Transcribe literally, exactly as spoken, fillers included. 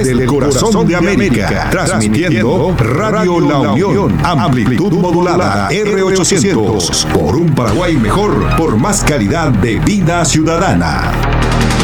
desde el corazón de América, transmitiendo Radio La Unión, amplitud modulada R ochocientos, por un Paraguay mejor, por más calidad de vida ciudadana.